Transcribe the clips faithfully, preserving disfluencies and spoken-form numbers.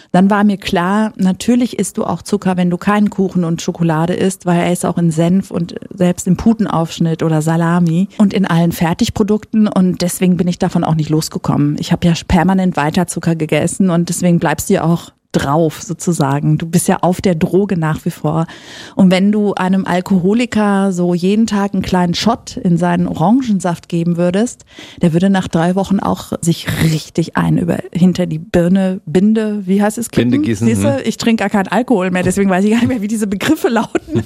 Dann war mir klar, natürlich isst du auch Zucker, wenn du keinen Kuchen und Schokolade isst, weil er ist auch in Senf und selbst im Putenaufschnitt oder Salami und in allen Fertigprodukten und deswegen bin ich davon auch nicht losgekommen. Ich habe ja permanent weiter Zucker gegessen und deswegen bleibst du ja auch drauf sozusagen. Du bist ja auf der Droge nach wie vor. Und wenn du einem Alkoholiker so jeden Tag einen kleinen Shot in seinen Orangensaft geben würdest, der würde nach drei Wochen auch sich richtig ein über hinter die Birne, Binde, wie heißt es? Binde gießen. Siehst du, ich trinke gar keinen Alkohol mehr, deswegen weiß ich gar nicht mehr, wie diese Begriffe lauten.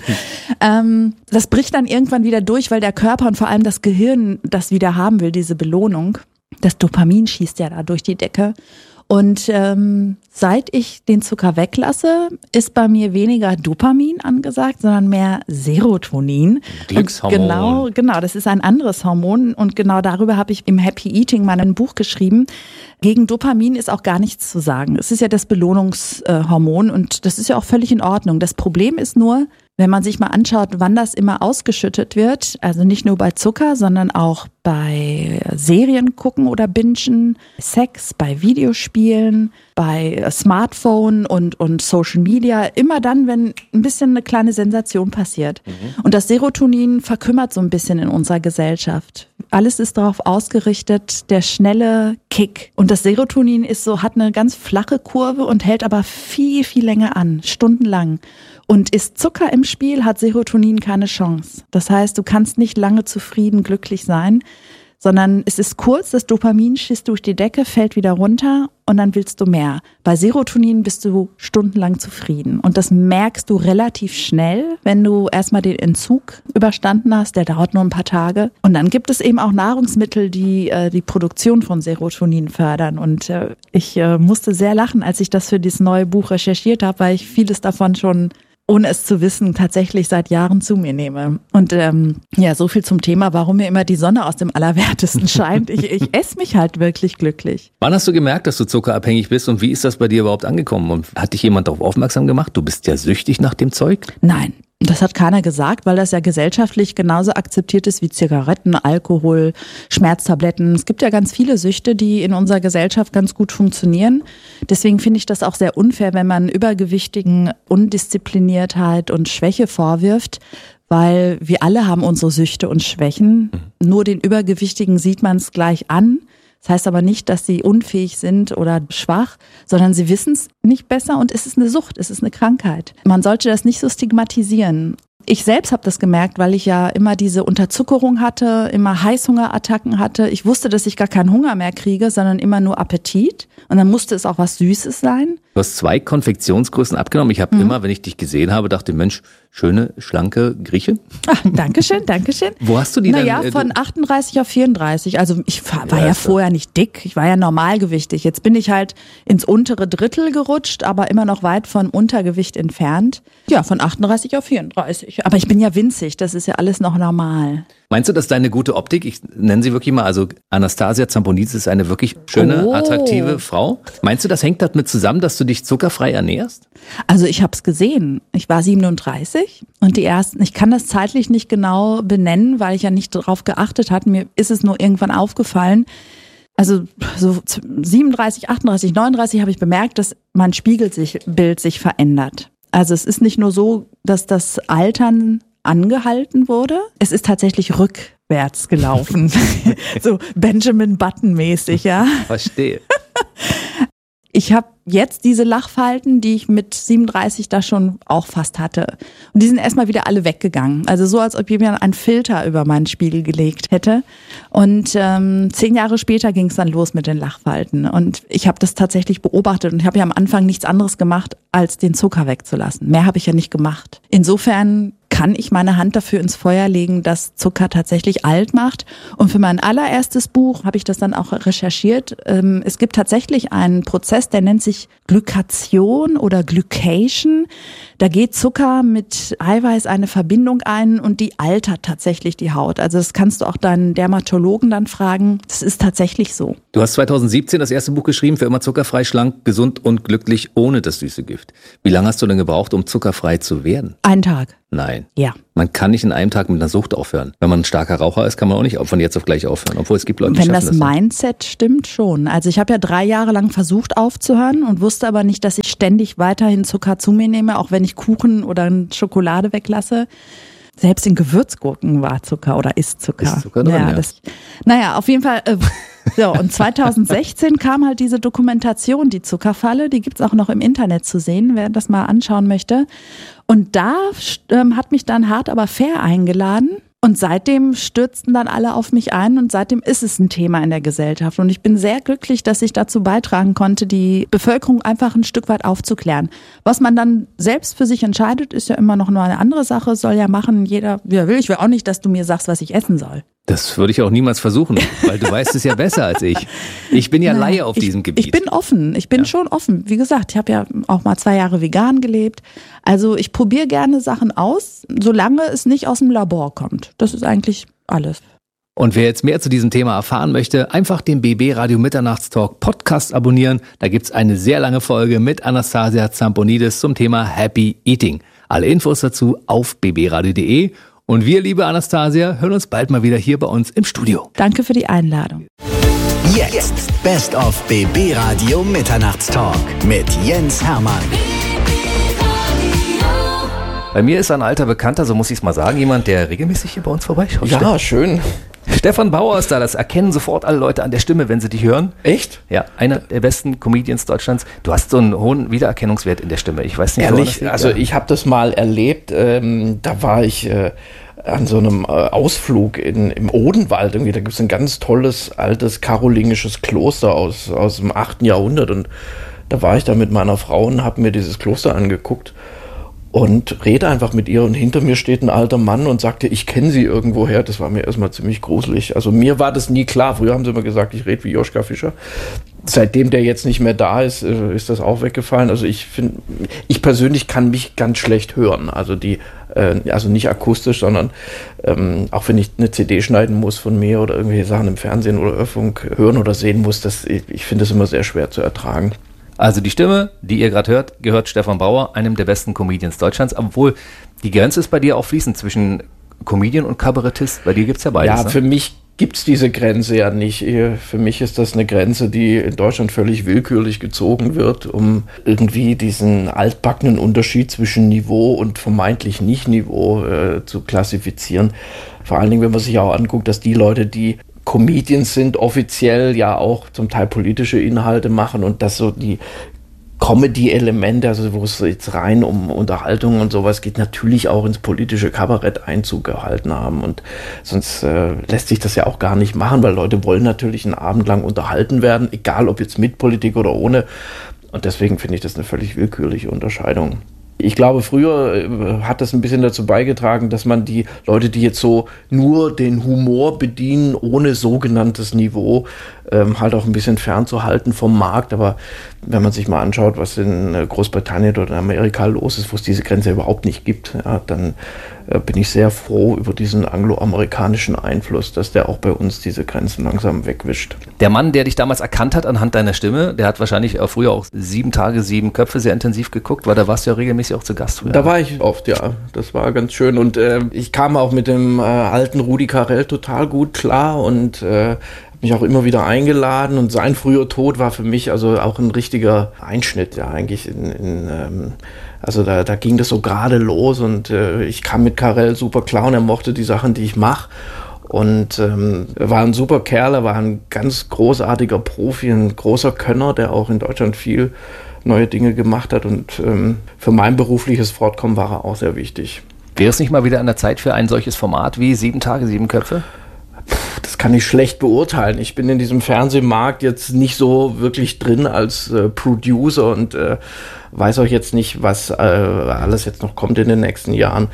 ähm, das bricht dann irgendwann wieder durch, weil der Körper und vor allem das Gehirn das wieder haben will, diese Belohnung. Das Dopamin schießt ja da durch die Decke. Und ähm, seit ich den Zucker weglasse, ist bei mir weniger Dopamin angesagt, sondern mehr Serotonin. Glückshormon. Und genau, genau, das ist ein anderes Hormon und genau darüber habe ich im Happy Eating mal ein Buch geschrieben. Gegen Dopamin ist auch gar nichts zu sagen. Es ist ja das Belohnungshormon und das ist ja auch völlig in Ordnung. Das Problem ist nur, wenn man sich mal anschaut, wann das immer ausgeschüttet wird, also nicht nur bei Zucker, sondern auch bei Serien gucken oder bingen, Sex, bei Videospielen, bei Smartphone und, und Social Media, immer dann, wenn ein bisschen eine kleine Sensation passiert. Mhm. Und das Serotonin verkümmert so ein bisschen in unserer Gesellschaft. Alles ist darauf ausgerichtet, der schnelle Kick. Und das Serotonin ist so, hat eine ganz flache Kurve und hält aber viel, viel länger an, stundenlang. Und ist Zucker im Spiel, hat Serotonin keine Chance. Das heißt, du kannst nicht lange zufrieden, glücklich sein, sondern es ist kurz, das Dopamin schießt durch die Decke, fällt wieder runter und dann willst du mehr. Bei Serotonin bist du stundenlang zufrieden. Und das merkst du relativ schnell, wenn du erstmal den Entzug überstanden hast, der dauert nur ein paar Tage. Und dann gibt es eben auch Nahrungsmittel, die äh, die Produktion von Serotonin fördern. Und äh, ich äh, musste sehr lachen, als ich das für dieses neue Buch recherchiert habe, weil ich vieles davon schon, ohne es zu wissen, tatsächlich seit Jahren zu mir nehme. Und ähm, ja, so viel zum Thema, warum mir immer die Sonne aus dem Allerwertesten scheint. Ich, ich esse mich halt wirklich glücklich. Wann hast du gemerkt, dass du zuckerabhängig bist und wie ist das bei dir überhaupt angekommen? Und hat dich jemand darauf aufmerksam gemacht? Du bist ja süchtig nach dem Zeug? Nein. Das hat keiner gesagt, weil das ja gesellschaftlich genauso akzeptiert ist wie Zigaretten, Alkohol, Schmerztabletten. Es gibt ja ganz viele Süchte, die in unserer Gesellschaft ganz gut funktionieren. Deswegen finde ich das auch sehr unfair, wenn man Übergewichtigen Undiszipliniertheit und Schwäche vorwirft, weil wir alle haben unsere Süchte und Schwächen. Mhm. Nur den Übergewichtigen sieht man es gleich an. Das heißt aber nicht, dass sie unfähig sind oder schwach, sondern sie wissen es nicht besser und es ist eine Sucht, es ist eine Krankheit. Man sollte das nicht so stigmatisieren. Ich selbst habe das gemerkt, weil ich ja immer diese Unterzuckerung hatte, immer Heißhungerattacken hatte. Ich wusste, dass ich gar keinen Hunger mehr kriege, sondern immer nur Appetit. Und dann musste es auch was Süßes sein. Du hast zwei Konfektionsgrößen abgenommen. Ich habe mhm. immer, wenn ich dich gesehen habe, dachte, Mensch, schöne, schlanke Grieche. Ach, Dankeschön, Dankeschön. Wo hast du die naja, dann? Naja, von achtunddreißig auf vierunddreißig. Also ich war ja, ja vorher nicht dick, ich war ja normalgewichtig. Jetzt bin ich halt ins untere Drittel gerutscht, aber immer noch weit von Untergewicht entfernt. Ja, von achtunddreißig auf vierunddreißig. Aber ich bin ja winzig, das ist ja alles noch normal. Meinst du, dass deine gute Optik, ich nenne sie wirklich mal, also Anastasia Zamponidis ist eine wirklich schöne, oh. attraktive Frau. Meinst du, das hängt damit zusammen, dass du dich zuckerfrei ernährst? Also ich habe es gesehen. Ich war siebenunddreißig und die ersten, ich kann das zeitlich nicht genau benennen, weil ich ja nicht darauf geachtet hatte. Mir ist es nur irgendwann aufgefallen. Also so siebenunddreißig, achtunddreißig, neununddreißig habe ich bemerkt, dass mein Spiegelbild sich verändert. Also es ist nicht nur so, dass das Altern angehalten wurde. Es ist tatsächlich rückwärts gelaufen. So Benjamin Button-mäßig, ja. Verstehe. Ich habe jetzt diese Lachfalten, die ich mit siebenunddreißig da schon auch fast hatte. Und die sind erstmal wieder alle weggegangen. Also so, als ob jemand einen Filter über meinen Spiegel gelegt hätte. Und ähm, zehn Jahre später ging es dann los mit den Lachfalten. Und ich habe das tatsächlich beobachtet und ich habe ja am Anfang nichts anderes gemacht, als den Zucker wegzulassen. Mehr habe ich ja nicht gemacht. Insofern kann ich meine Hand dafür ins Feuer legen, dass Zucker tatsächlich alt macht. Und für mein allererstes Buch habe ich das dann auch recherchiert. Es gibt tatsächlich einen Prozess, der nennt sich Glykation oder Glycation. Da geht Zucker mit Eiweiß eine Verbindung ein und die altert tatsächlich die Haut. Also das kannst du auch deinen Dermatologen dann fragen. Das ist tatsächlich so. Du hast zweitausendsiebzehn das erste Buch geschrieben, für immer zuckerfrei, schlank, gesund und glücklich ohne das süße Gift. Wie lange hast du denn gebraucht, um zuckerfrei zu werden? Einen Tag. Nein. Ja. Man kann nicht in einem Tag mit einer Sucht aufhören. Wenn man ein starker Raucher ist, kann man auch nicht von jetzt auf gleich aufhören. Obwohl es gibt Leute, die Wenn schaffen das das. Mindset stimmt, schon. Also ich habe ja drei Jahre lang versucht aufzuhören und wusste aber nicht, dass ich ständig weiterhin Zucker zu mir nehme, auch wenn ich Kuchen oder Schokolade weglasse. Selbst in Gewürzgurken war Zucker oder ist Zucker. Ist Zucker drin, ja, ja. Das, naja, auf jeden Fall. Äh, so, und zwanzig sechzehn kam halt diese Dokumentation, die Zuckerfalle. Die gibt's auch noch im Internet zu sehen, wer das mal anschauen möchte. Und da ähm, hat mich dann Hart aber fair eingeladen. Und seitdem stürzten dann alle auf mich ein und seitdem ist es ein Thema in der Gesellschaft. Und ich bin sehr glücklich, dass ich dazu beitragen konnte, die Bevölkerung einfach ein Stück weit aufzuklären. Was man dann selbst für sich entscheidet, ist ja immer noch nur eine andere Sache, soll ja machen jeder, wie er will. Ich will auch nicht, dass du mir sagst, was ich essen soll. Das würde ich auch niemals versuchen, weil du weißt es ja besser als ich. Ich bin ja Laie auf ich, diesem Gebiet. Ich bin offen, ich bin ja. schon offen. Wie gesagt, ich habe ja auch mal zwei Jahre vegan gelebt. Also ich probiere gerne Sachen aus, solange es nicht aus dem Labor kommt. Das ist eigentlich alles. Und wer jetzt mehr zu diesem Thema erfahren möchte, einfach den B B Radio Mitternachtstalk Podcast abonnieren. Da gibt's eine sehr lange Folge mit Anastasia Zamponidis zum Thema Happy Eating. Alle Infos dazu auf b b radio punkt de. Und wir, liebe Anastasia, hören uns bald mal wieder hier bei uns im Studio. Danke für die Einladung. Jetzt Best of B B Radio Mitternachtstalk mit Jens Hermann. Bei mir ist ein alter Bekannter, so muss ich es mal sagen, jemand, der regelmäßig hier bei uns vorbeischaut. Ja, Ste- schön. Stefan Bauer ist da, das erkennen sofort alle Leute an der Stimme, wenn sie dich hören. Echt? Ja, einer der besten Comedians Deutschlands. Du hast so einen hohen Wiedererkennungswert in der Stimme. Ich weiß nicht, woran das Ehrlich, liegt. also Ja. ich habe das mal erlebt, ähm, da war ich äh, an so einem äh, Ausflug in, im Odenwald. Irgendwie. Da gibt es ein ganz tolles, altes karolingisches Kloster aus, aus dem achten Jahrhundert. Und da war ich da mit meiner Frau und habe mir dieses Kloster angeguckt. Und rede einfach mit ihr und hinter mir steht ein alter Mann und sagte, ich kenne sie irgendwoher. Das war mir erstmal ziemlich gruselig. Also mir war das nie klar. Früher haben sie immer gesagt, ich rede wie Joschka Fischer. Seitdem der jetzt nicht mehr da ist, ist das auch weggefallen. Also ich finde, ich persönlich kann mich ganz schlecht hören. Also die, äh, also nicht akustisch, sondern ähm, auch wenn ich eine C D schneiden muss von mir oder irgendwelche Sachen im Fernsehen oder Hörfunk hören oder sehen muss, das, ich, ich finde das immer sehr schwer zu ertragen. Also die Stimme, die ihr gerade hört, gehört Stefan Bauer, einem der besten Comedians Deutschlands. Obwohl die Grenze ist bei dir auch fließend zwischen Comedian und Kabarettist. Bei dir gibt's ja beides. Ja, ne? für mich gibt's diese Grenze ja nicht. Für mich ist das eine Grenze, die in Deutschland völlig willkürlich gezogen wird, um irgendwie diesen altbackenen Unterschied zwischen Niveau und vermeintlich Nicht-Niveau äh, zu klassifizieren. Vor allen Dingen, wenn man sich auch anguckt, dass die Leute, die Comedians sind, offiziell ja auch zum Teil politische Inhalte machen und dass so die Comedy-Elemente, also wo es jetzt rein um Unterhaltung und sowas geht, natürlich auch ins politische Kabarett Einzug gehalten haben. Und sonst äh, lässt sich das ja auch gar nicht machen, weil Leute wollen natürlich einen Abend lang unterhalten werden, egal ob jetzt mit Politik oder ohne. Und deswegen finde ich das eine völlig willkürliche Unterscheidung. Ich glaube, früher hat das ein bisschen dazu beigetragen, dass man die Leute, die jetzt so nur den Humor bedienen, ohne sogenanntes Niveau, ähm, halt auch ein bisschen fernzuhalten vom Markt. Aber wenn man sich mal anschaut, was in Großbritannien oder in Amerika los ist, wo es diese Grenze überhaupt nicht gibt, ja, dann äh, bin ich sehr froh über diesen angloamerikanischen Einfluss, dass der auch bei uns diese Grenzen langsam wegwischt. Der Mann, der dich damals erkannt hat anhand deiner Stimme, der hat wahrscheinlich auch früher auch sieben Tage, sieben Köpfe sehr intensiv geguckt, weil da warst du ja regelmäßig auch zu Gast früher. Da war ich oft, ja. Das war ganz schön. Und äh, ich kam auch mit dem äh, alten Rudi Carrell total gut klar und äh, mich auch immer wieder eingeladen. Und sein früher Tod war für mich also auch ein richtiger Einschnitt, ja, eigentlich in, in ähm, also da, da ging das so gerade los und äh, ich kam mit Carrell super klar und er mochte die Sachen, die ich mache. Und ähm, er war ein super Kerl, er war ein ganz großartiger Profi, ein großer Könner, der auch in Deutschland viel neue Dinge gemacht hat. Und ähm, für mein berufliches Fortkommen war er auch sehr wichtig. Wäre es nicht mal wieder an der Zeit für ein solches Format wie Sieben Tage, Sieben Köpfe? Das kann ich schlecht beurteilen. Ich bin in diesem Fernsehmarkt jetzt nicht so wirklich drin als äh, Producer und äh, weiß auch jetzt nicht, was äh, alles jetzt noch kommt in den nächsten Jahren.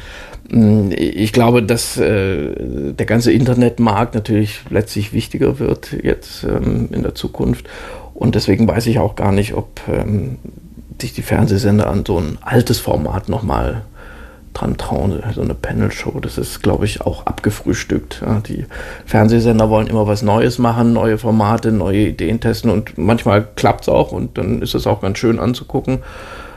Ich glaube, dass äh, der ganze Internetmarkt natürlich letztlich wichtiger wird jetzt ähm, in der Zukunft. Und deswegen weiß ich auch gar nicht, ob ähm, sich die Fernsehsender an so ein altes Format nochmal dran trauen, so eine Panel-Show. Das ist, glaube ich, auch abgefrühstückt. Ja, die Fernsehsender wollen immer was Neues machen, neue Formate, neue Ideen testen und manchmal klappt es auch und dann ist es auch ganz schön anzugucken. Aber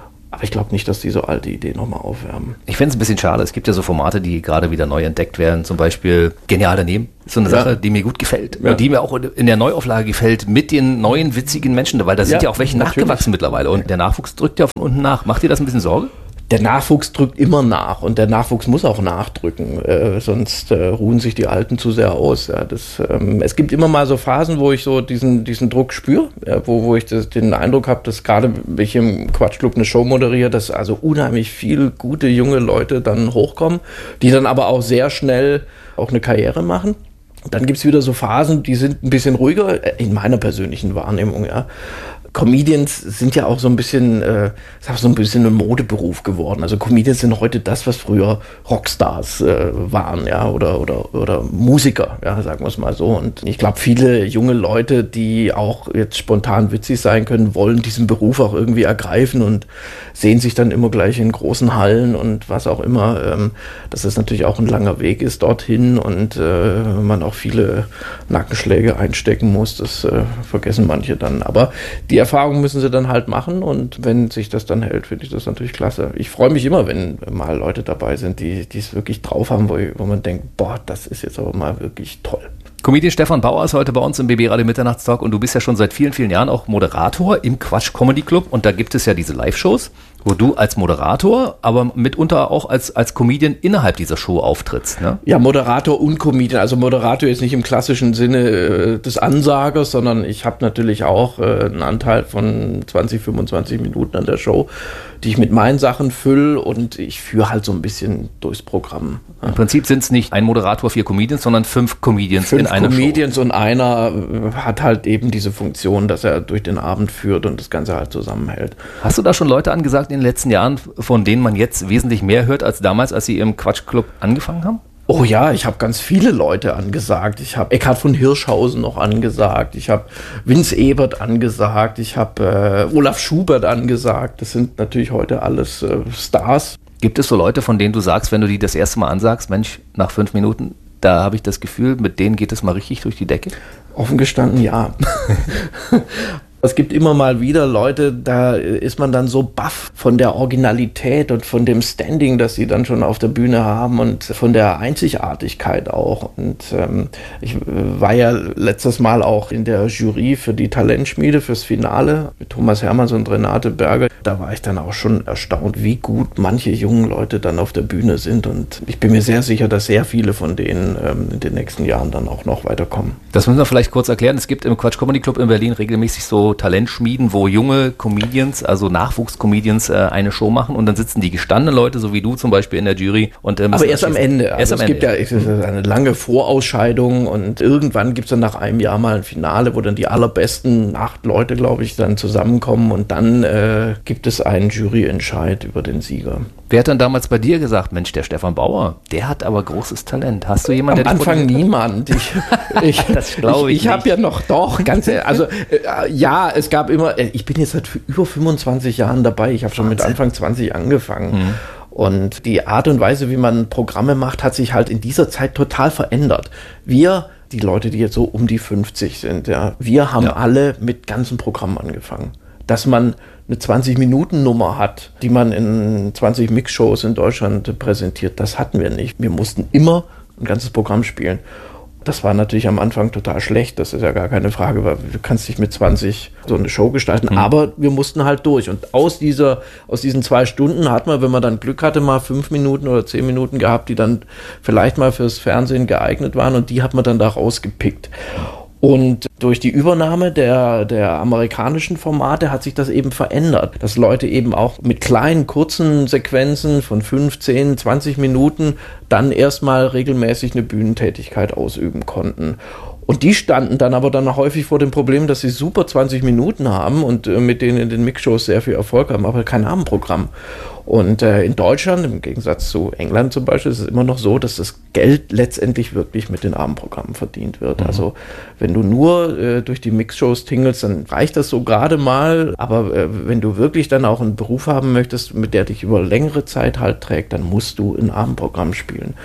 Aber ich glaube nicht, dass die so alte Ideen nochmal aufwärmen. Ich fände es ein bisschen schade. Es gibt ja so Formate, die gerade wieder neu entdeckt werden. Zum Beispiel Genial daneben. So eine Sache, ja. die mir gut gefällt. Ja. Und die mir auch in der Neuauflage gefällt mit den neuen witzigen Menschen. Weil da sind ja, ja auch welche natürlich. nachgewachsen mittlerweile. Und der Nachwuchs drückt ja von unten nach. Macht dir das ein bisschen Sorge? Der Nachwuchs drückt immer nach und der Nachwuchs muss auch nachdrücken, äh, sonst äh, ruhen sich die Alten zu sehr aus. Ja, das, ähm, es gibt immer mal so Phasen, wo ich so diesen, diesen Druck spüre, ja, wo, wo ich das, den Eindruck habe, dass gerade, wenn ich im Quatschclub eine Show moderiere, dass also unheimlich viele gute junge Leute dann hochkommen, die dann aber auch sehr schnell auch eine Karriere machen. Dann gibt es wieder so Phasen, die sind ein bisschen ruhiger, in meiner persönlichen Wahrnehmung, ja. Comedians sind ja auch so ein bisschen, äh, ist auch so ein bisschen ein Modeberuf geworden. Also Comedians sind heute das, was früher Rockstars äh, waren, ja, oder, oder, oder Musiker, ja, sagen wir es mal so. Und ich glaube, viele junge Leute, die auch jetzt spontan witzig sein können, wollen diesen Beruf auch irgendwie ergreifen und sehen sich dann immer gleich in großen Hallen und was auch immer. Ähm, dass es natürlich auch ein langer Weg ist dorthin und äh, man auch viele Nackenschläge einstecken muss, das äh, vergessen manche dann. Aber die Erfahrung müssen sie dann halt machen und wenn sich das dann hält, finde ich das natürlich klasse. Ich freue mich immer, wenn mal Leute dabei sind, die es wirklich drauf haben, wo, wo man denkt, boah, das ist jetzt aber mal wirklich toll. Comedian Stefan Bauer ist heute bei uns im B B Radio Mitternachtstalk und du bist ja schon seit vielen, vielen Jahren auch Moderator im Quatsch Comedy Club und da gibt es ja diese Live-Shows, wo du als Moderator, aber mitunter auch als, als Comedian innerhalb dieser Show auftrittst, ne? Ja, Moderator und Comedian. Also Moderator ist nicht im klassischen Sinne äh, des Ansagers, sondern ich habe natürlich auch äh, einen Anteil von zwanzig, fünfundzwanzig Minuten an der Show, die ich mit meinen Sachen fülle und ich führe halt so ein bisschen durchs Programm. Im Prinzip sind es nicht ein Moderator, vier Comedians, sondern fünf Comedians fünf in einer Show. Fünf Comedians und einer hat halt eben diese Funktion, dass er durch den Abend führt und das Ganze halt zusammenhält. Hast du da schon Leute angesagt in den letzten Jahren, von denen man jetzt wesentlich mehr hört als damals, als sie im Quatschclub angefangen haben? Oh ja, ich habe ganz viele Leute angesagt. Ich habe Eckhard von Hirschhausen noch angesagt. Ich habe Vince Ebert angesagt. Ich habe äh, Olaf Schubert angesagt. Das sind natürlich heute alles äh, Stars. Gibt es so Leute, von denen du sagst, wenn du die das erste Mal ansagst, Mensch, nach fünf Minuten, da habe ich das Gefühl, mit denen geht es mal richtig durch die Decke? Offen gestanden, ja. Es gibt immer mal wieder Leute, da ist man dann so baff von der Originalität und von dem Standing, das sie dann schon auf der Bühne haben und von der Einzigartigkeit auch. Und ähm, ich war ja letztes Mal auch in der Jury für die Talentschmiede, fürs Finale mit Thomas Hermanns und Renate Berger. Da war ich dann auch schon erstaunt, wie gut manche jungen Leute dann auf der Bühne sind. Und ich bin mir sehr sicher, dass sehr viele von denen ähm, in den nächsten Jahren dann auch noch weiterkommen. Das müssen wir vielleicht kurz erklären. Es gibt im Quatsch Comedy Club in Berlin regelmäßig so Talentschmieden, wo junge Comedians, also Nachwuchscomedians, äh, eine Show machen und dann sitzen die gestandenen Leute, so wie du zum Beispiel in der Jury. Und, äh, aber erst am Ende. Also erst am es Ende. Gibt ja es ist eine lange Vorausscheidung und irgendwann gibt es dann nach einem Jahr mal ein Finale, wo dann die allerbesten acht Leute, glaube ich, dann zusammenkommen und dann äh, gibt es einen Juryentscheid über den Sieger. Wer hat dann damals bei dir gesagt, Mensch, der Stefan Bauer, der hat aber großes Talent. Hast du jemanden, der Am Anfang niemand. Ich, ich, das glaube ich Ich, ich habe ja noch doch, ganz ehrlich, also äh, ja, es gab immer, ich bin jetzt seit über fünfundzwanzig Jahren dabei, ich habe schon mit Anfang zwanzig angefangen. Mhm. Und die Art und Weise, wie man Programme macht, hat sich halt in dieser Zeit total verändert. Wir, die Leute, die jetzt so um die fünfzig sind, ja, wir haben ja. alle mit ganzen Programmen angefangen. Dass man eine zwanzig-Minuten-Nummer hat, die man in zwanzig Mixshows in Deutschland präsentiert, das hatten wir nicht. Wir mussten immer ein ganzes Programm spielen. Das war natürlich am Anfang total schlecht, das ist ja gar keine Frage, weil du kannst dich mit zwanzig so eine Show gestalten, mhm. aber wir mussten halt durch. Und aus dieser, aus diesen zwei Stunden hat man, wenn man dann Glück hatte, mal fünf Minuten oder zehn Minuten gehabt, die dann vielleicht mal fürs Fernsehen geeignet waren und die hat man dann da rausgepickt. Und durch die Übernahme der, der amerikanischen Formate hat sich das eben verändert, dass Leute eben auch mit kleinen, kurzen Sequenzen von fünf, zehn, zwanzig Minuten dann erstmal regelmäßig eine Bühnentätigkeit ausüben konnten. Und die standen dann aber dann häufig vor dem Problem, dass sie super zwanzig Minuten haben und äh, mit denen in den Mixshows sehr viel Erfolg haben, aber kein Abendprogramm. Und äh, in Deutschland, im Gegensatz zu England zum Beispiel, ist es immer noch so, dass das Geld letztendlich wirklich mit den Abendprogrammen verdient wird. Mhm. Also wenn du nur äh, durch die Mixshows tingelst, dann reicht das so gerade mal. Aber äh, wenn du wirklich dann auch einen Beruf haben möchtest, mit der dich über längere Zeit halt trägt, dann musst du ein Abendprogramm spielen.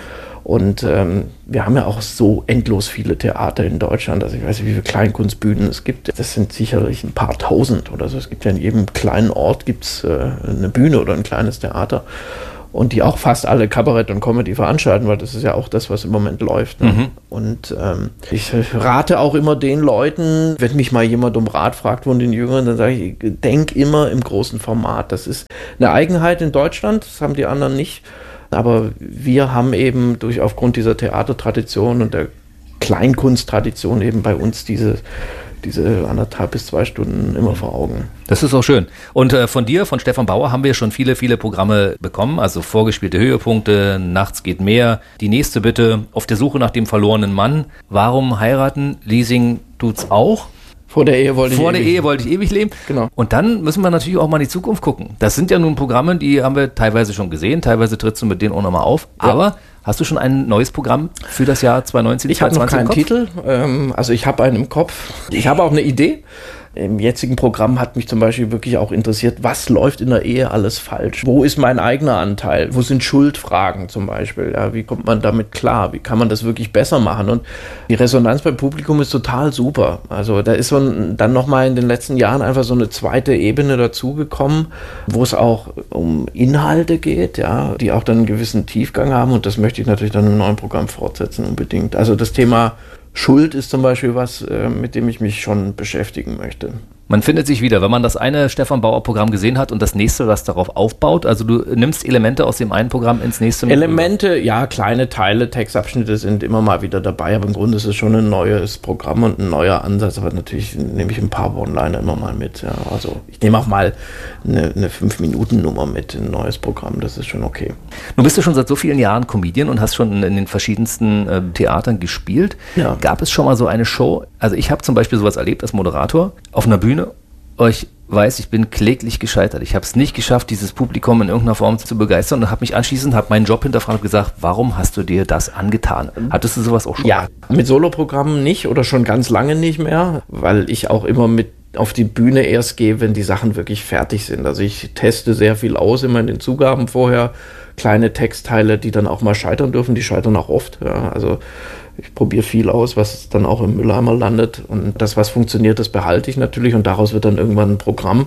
Und ähm, wir haben ja auch so endlos viele Theater in Deutschland. Also ich weiß nicht, wie viele Kleinkunstbühnen es gibt. Das sind sicherlich ein paar tausend oder so. Es gibt ja in jedem kleinen Ort gibt's, äh, eine Bühne oder ein kleines Theater. Und die auch fast alle Kabarett und Comedy veranstalten, weil das ist ja auch das, was im Moment läuft. Ne? Mhm. Und ähm, ich rate auch immer den Leuten, wenn mich mal jemand um Rat fragt von den Jüngeren, dann sage ich, denk immer im großen Format. Das ist eine Eigenheit in Deutschland, das haben die anderen nicht. Aber wir haben eben durch aufgrund dieser Theatertradition und der Kleinkunsttradition eben bei uns diese diese anderthalb bis zwei Stunden immer vor Augen. Das ist auch schön. Und äh, von dir, von Stefan Bauer, haben wir schon viele, viele Programme bekommen, also vorgespielte Höhepunkte, Nachts geht mehr, die nächste Bitte, Auf der Suche nach dem verlorenen Mann, Warum heiraten, Leasing tut's auch. Vor der Ehe wollte ich Vor der ewig. Ehe wollte ich ewig leben. Genau. Und dann müssen wir natürlich auch mal in die Zukunft gucken. Das sind ja nun Programme, die haben wir teilweise schon gesehen, teilweise trittst du mit denen auch nochmal auf. Ja. Aber hast du schon ein neues Programm für das Jahr zwanzig neunzehn? Ich habe noch keinen Titel, ähm, also ich habe einen im Kopf. Ich habe auch eine Idee. Im jetzigen Programm hat mich zum Beispiel wirklich auch interessiert, was läuft in der Ehe alles falsch? Wo ist mein eigener Anteil? Wo sind Schuldfragen zum Beispiel? Ja, wie kommt man damit klar? Wie kann man das wirklich besser machen? Und die Resonanz beim Publikum ist total super. Also da ist so ein, dann nochmal in den letzten Jahren einfach so eine zweite Ebene dazugekommen, wo es auch um Inhalte geht, ja, die auch dann einen gewissen Tiefgang haben. Und das möchte ich natürlich dann im neuen Programm fortsetzen unbedingt. Also das Thema Schuld ist zum Beispiel was, mit dem ich mich schon beschäftigen möchte. Man findet sich wieder, wenn man das eine Stefan Bauer-Programm gesehen hat und das nächste, das darauf aufbaut. Also du nimmst Elemente aus dem einen Programm ins nächste mit. Elemente, ja, kleine Teile, Textabschnitte sind immer mal wieder dabei, aber im Grunde ist es schon ein neues Programm und ein neuer Ansatz. Aber natürlich nehme ich ein paar One-Liner immer mal mit. Ja. Also ich nehme auch mal eine, eine fünf-Minuten-Nummer mit in ein neues Programm, das ist schon okay. Nun bist du schon seit so vielen Jahren Comedian und hast schon in den verschiedensten äh, Theatern gespielt. Ja. Gab es schon mal so eine Show? Also ich habe zum Beispiel sowas erlebt als Moderator auf einer Bühne. Ich weiß, ich bin kläglich gescheitert. Ich habe es nicht geschafft, dieses Publikum in irgendeiner Form zu begeistern und habe mich anschließend, habe meinen Job hinterfragt und gesagt, warum hast du dir das angetan? Hattest du sowas auch schon? Ja, mit Soloprogrammen nicht oder schon ganz lange nicht mehr, weil ich auch immer mit auf die Bühne erst gehe, wenn die Sachen wirklich fertig sind. Also ich teste sehr viel aus, immer in den Zugaben vorher, kleine Textteile, die dann auch mal scheitern dürfen, die scheitern auch oft. Ja. Also ich probiere viel aus, was dann auch im Mülleimer landet und das, was funktioniert, das behalte ich natürlich und daraus wird dann irgendwann ein Programm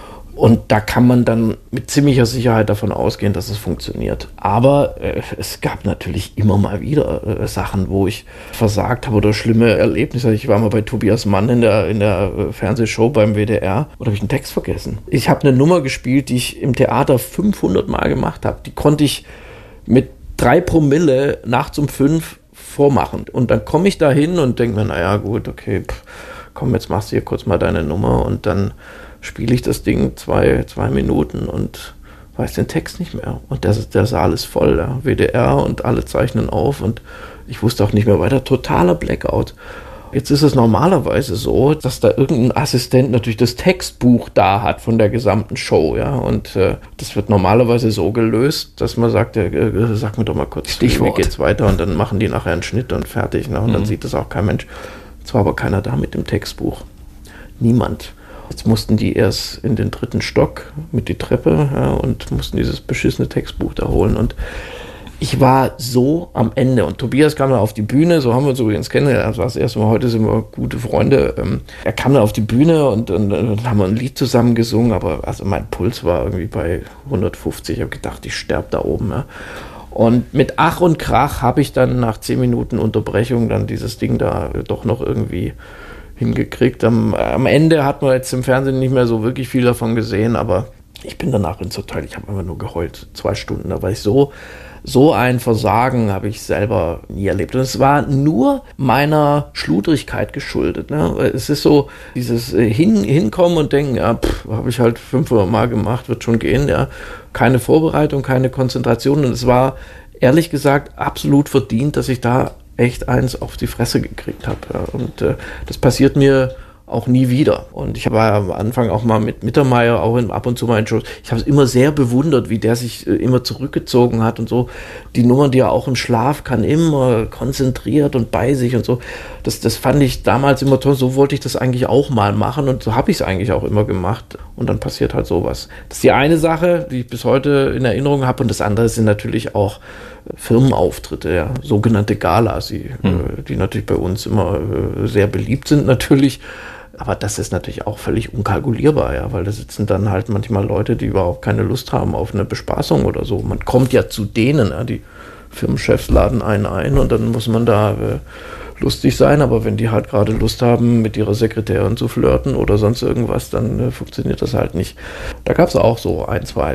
und da kann man dann mit ziemlicher Sicherheit davon ausgehen, dass es funktioniert. Aber äh, es gab natürlich immer mal wieder äh, Sachen, wo ich versagt habe oder schlimme Erlebnisse. Ich war mal bei Tobias Mann in der, in der äh, Fernsehshow beim W D R und habe ich einen Text vergessen. Ich habe eine Nummer gespielt, die ich im Theater fünfhundert Mal gemacht habe. Die konnte ich mit drei Promille nachts um fünf vormachen. Und dann komme ich da hin und denke mir, naja gut, okay, pff, komm, jetzt machst du hier kurz mal deine Nummer und dann spiele ich das Ding zwei, zwei Minuten und weiß den Text nicht mehr. Und der, der Saal ist voll, ja, W D R und alle zeichnen auf und ich wusste auch nicht mehr weiter, totaler Blackout. Jetzt ist es normalerweise so, dass da irgendein Assistent natürlich das Textbuch da hat von der gesamten Show, ja, und äh, das wird normalerweise so gelöst, dass man sagt, äh, äh, sag mir doch mal kurz, Stichwort. Wie geht's weiter und dann machen die nachher einen Schnitt und fertig, ne? Und mhm. dann sieht das auch kein Mensch. Es war aber keiner da mit dem Textbuch. Niemand. Jetzt mussten die erst in den dritten Stock mit die Treppe, ja, und mussten dieses beschissene Textbuch da holen und ich war so am Ende und Tobias kam dann auf die Bühne, so haben wir uns übrigens kennengelernt, das war das erste Mal, heute sind wir gute Freunde. Ähm, er kam dann auf die Bühne und dann, dann haben wir ein Lied zusammen gesungen, aber also mein Puls war irgendwie bei hundertfünfzig, ich habe gedacht, ich sterbe da oben. Ja. Und mit Ach und Krach habe ich dann nach zehn Minuten Unterbrechung dann dieses Ding da doch noch irgendwie hingekriegt. Am, am Ende hat man jetzt im Fernsehen nicht mehr so wirklich viel davon gesehen, aber ich bin danach ins Hotel, ich habe einfach nur geheult, zwei Stunden, da war ich so... So ein Versagen habe ich selber nie erlebt. Und es war nur meiner Schludrigkeit geschuldet. Ne? Es ist so, dieses Hin- Hinkommen und Denken, ja, habe ich halt fünfhundert Mal gemacht, wird schon gehen. Ja. Keine Vorbereitung, keine Konzentration. Und es war, ehrlich gesagt, absolut verdient, dass ich da echt eins auf die Fresse gekriegt habe. Ja. Und äh, das passiert mir auch nie wieder. Und ich war am Anfang auch mal mit Mittermeier auch in, ab und zu mal in Shows. Ich habe es immer sehr bewundert, wie der sich äh, immer zurückgezogen hat und so. Die Nummern, die er auch im Schlaf kann, immer konzentriert und bei sich und so. Das, das fand ich damals immer toll, so wollte ich das eigentlich auch mal machen und so habe ich es eigentlich auch immer gemacht und dann passiert halt sowas. Das ist die eine Sache, die ich bis heute in Erinnerung habe und das andere sind natürlich auch Firmenauftritte, ja, sogenannte Galas, die, mhm. äh, die natürlich bei uns immer äh, sehr beliebt sind natürlich. Aber das ist natürlich auch völlig unkalkulierbar, ja, weil da sitzen dann halt manchmal Leute, die überhaupt keine Lust haben auf eine Bespaßung oder so. Man kommt ja zu denen, ja, die Firmenchefs laden einen ein und dann muss man da äh, lustig sein, aber wenn die halt gerade Lust haben, mit ihrer Sekretärin zu flirten oder sonst irgendwas, dann äh, funktioniert das halt nicht. Da gab es auch so ein, zwei